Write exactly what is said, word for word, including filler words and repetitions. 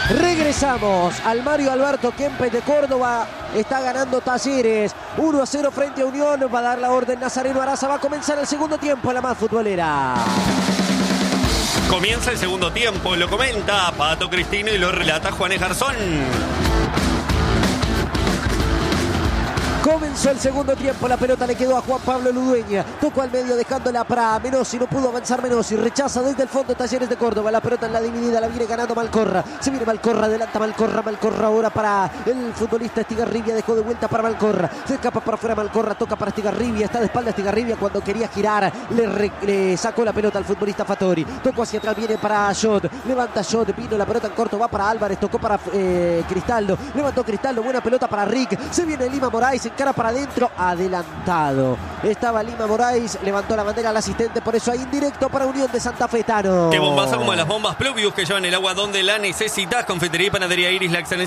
Regresamos al Mario Alberto Kempes de Córdoba. Está ganando Talleres uno a cero frente a Unión. Va a dar la orden Nazareno Araza. Va a comenzar el segundo tiempo, la más futbolera. Comienza el segundo tiempo, lo comenta Pato Cristino y lo relata Juan Ejarzón. Comenzó el segundo tiempo, la pelota le quedó a Juan Pablo Ludueña. Tocó al medio dejándola para Menossi, no pudo avanzar Menossi. Rechaza desde el fondo Talleres de Córdoba. La pelota en la dividida la viene ganando Malcorra. Se viene Malcorra, adelanta Malcorra, Malcorra ahora para el futbolista Estigarribia. Dejó de vuelta para Malcorra. Se escapa para afuera Malcorra, toca para Estigarribia. Está de espalda Estigarribia cuando quería girar. Le, re, le sacó la pelota al futbolista Fattori. Tocó hacia atrás, viene para Shot. Levanta Shot, vino la pelota en corto, va para Álvarez. Tocó para eh, Cristaldo. Levantó Cristaldo, buena pelota para Rick. Se viene Lima Moraes, cara para adentro, adelantado. Estaba Lima Moraes, levantó la bandera al asistente, por eso hay indirecto para Unión de Santa Fe, Tano. Qué bombazo como las bombas Pluvius que llevan el agua donde la necesitas. Confitería y Panadería Iris, la excelencia